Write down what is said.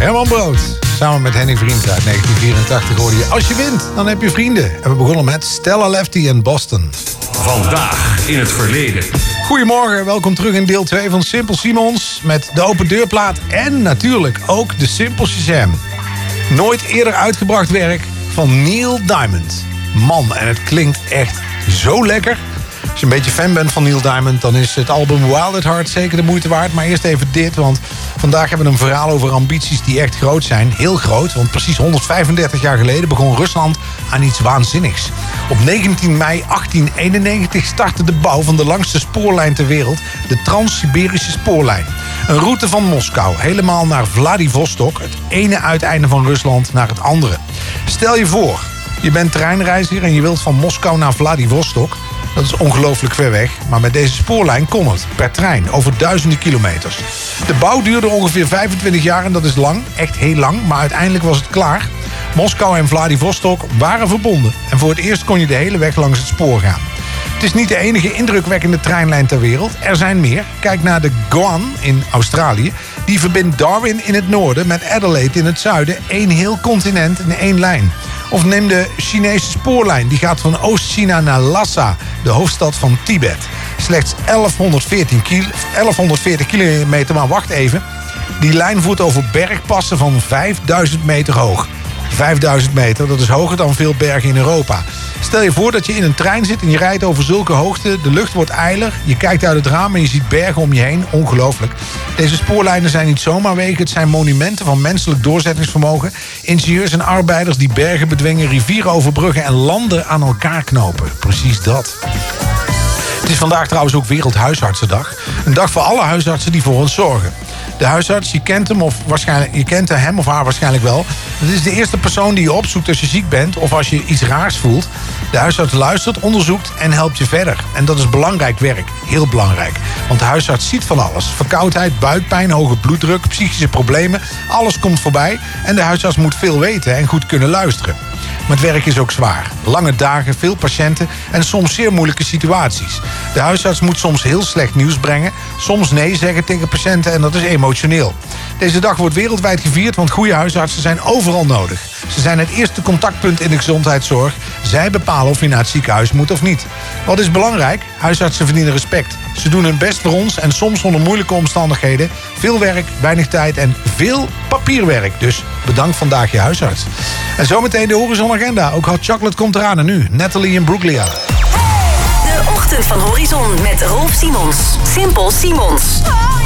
Herman Brood. Samen met Henny Vriend uit 1984 hoorde je... Als je wint, dan heb je vrienden. En we begonnen met Stella Lefty in Boston. Vandaag in het verleden. Goedemorgen, welkom terug in deel 2 van Simple Simons... met de open deurplaat en natuurlijk ook de Simple Shazam. Nooit eerder uitgebracht werk van Neil Diamond. Man, en het klinkt echt zo lekker... Als je een beetje fan bent van Neil Diamond... dan is het album Wild at Heart zeker de moeite waard. Maar eerst even dit, want vandaag hebben we een verhaal over ambities die echt groot zijn. Heel groot, want precies 135 jaar geleden begon Rusland aan iets waanzinnigs. Op 19 mei 1891 startte de bouw van de langste spoorlijn ter wereld... de Trans-Siberische spoorlijn. Een route van Moskou, helemaal naar Vladivostok... het ene uiteinde van Rusland naar het andere. Stel je voor, je bent treinreiziger en je wilt van Moskou naar Vladivostok... Dat is ongelooflijk ver weg, maar met deze spoorlijn kon het. Per trein, over duizenden kilometers. De bouw duurde ongeveer 25 jaar en dat is lang, echt heel lang, maar uiteindelijk was het klaar. Moskou en Vladivostok waren verbonden. En voor het eerst kon je de hele weg langs het spoor gaan. Het is niet de enige indrukwekkende treinlijn ter wereld. Er zijn meer. Kijk naar de Goan in Australië. Die verbindt Darwin in het noorden met Adelaide in het zuiden. Één heel continent in één lijn. Of neem de Chinese spoorlijn. Die gaat van Oost-China naar Lhasa, de hoofdstad van Tibet. Slechts 1140 kilometer, maar wacht even. Die lijn voert over bergpassen van 5000 meter hoog. 5000 meter, dat is hoger dan veel bergen in Europa. Stel je voor dat je in een trein zit en je rijdt over zulke hoogte. De lucht wordt ijler, je kijkt uit het raam en je ziet bergen om je heen. Ongelooflijk. Deze spoorlijnen zijn niet zomaar wegen. Het zijn monumenten van menselijk doorzettingsvermogen. Ingenieurs en arbeiders die bergen bedwingen, rivieren overbruggen en landen aan elkaar knopen. Precies dat. Het is vandaag trouwens ook Wereldhuisartsendag. Een dag voor alle huisartsen die voor ons zorgen. De huisarts, je kent hem of haar waarschijnlijk wel. Het is de eerste persoon die je opzoekt als je ziek bent of als je iets raars voelt. De huisarts luistert, onderzoekt en helpt je verder. En dat is belangrijk werk, heel belangrijk. Want de huisarts ziet van alles. Verkoudheid, buikpijn, hoge bloeddruk, psychische problemen. Alles komt voorbij en de huisarts moet veel weten en goed kunnen luisteren. Maar het werk is ook zwaar. Lange dagen, veel patiënten en soms zeer moeilijke situaties. De huisarts moet soms heel slecht nieuws brengen. Soms nee zeggen tegen patiënten en dat is emotioneel. Deze dag wordt wereldwijd gevierd, want goede huisartsen zijn overal nodig. Ze zijn het eerste contactpunt in de gezondheidszorg. Zij bepalen of je naar het ziekenhuis moet of niet. Wat is belangrijk? Huisartsen verdienen respect. Ze doen hun best voor ons en soms onder moeilijke omstandigheden. Veel werk, weinig tijd en veel papierwerk. Dus bedankt vandaag je huisarts. En zometeen de Horizon Agenda. Ook Hot Chocolate komt eraan en nu Natalie en Bruglia. De ochtend van Horizon met Rolf Simons. Simpel Simons.